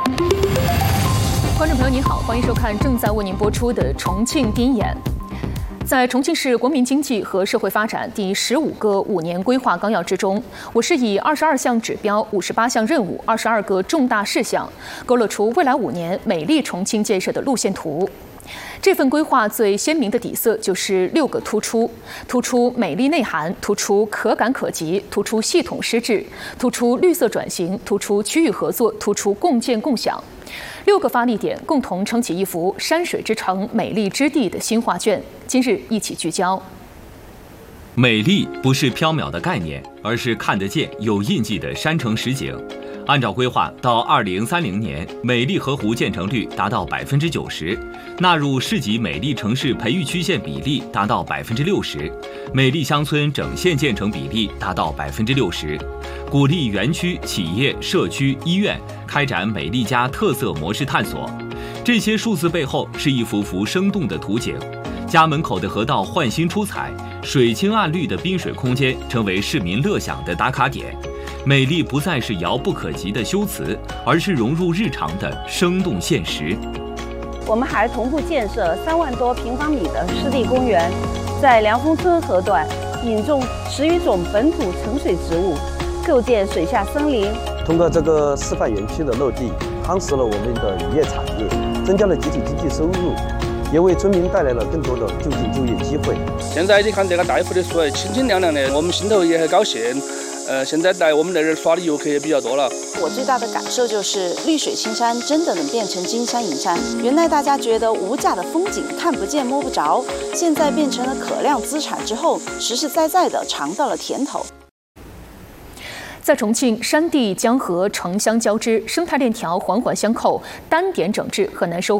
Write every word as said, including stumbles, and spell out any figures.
观众朋友您好，欢迎收看正在为您播出的重庆第一眼。在重庆市国民经济和社会发展第十五个五年规划纲要之中，我市以二十二项指标、五十八项任务、二十二个重大事项，勾勒出未来五年美丽重庆建设的路线图。这份规划最鲜明的底色就是六个突出：突出美丽内涵，突出可感可及，突出系统施治，突出绿色转型，突出区域合作，突出共建共享。六个发力点共同撑起一幅山水之城、美丽之地的新画卷。今日一起聚焦。 美丽不是缥缈的概念，而是看得见、有印记的山城实景。按照规划，到二零三零年，美丽河湖建成率达到百分之九十，纳入市级美丽城市培育曲线比例达到百分之六十，美丽乡村整线建成比例达到百分之六十，鼓励园区、企业、社区、医院开展美丽家特色模式探索。这些数字背后是一幅幅生动的图景。家门口的河道焕新出彩，水清岸绿的滨水空间成为市民乐享的打卡点。美丽不再是遥不可及的修辞，而是融入日常的生动现实。 我们还同步建设三万多平方米的湿地公园，在凉风村河段引种十余种本土沉水植物，构建水下森林。 通过这个示范园区的落地，夯实了我们的渔业产业，增加了集体经济收入，也为村民带来了更多的就近就业机会。 现在你看这个大湖的水清清亮亮的，我们心头也很高兴。呃，现在来我们那儿耍的游客也比较多了。 我最大的感受就是绿水青山真的能变成金山银山。原来大家觉得无价的风景看不见摸不着，现在变成了可量资产之后，实实在在的尝到了甜头。 在重庆，山地江河城乡交织，生态链条环环相扣，单点整治很难收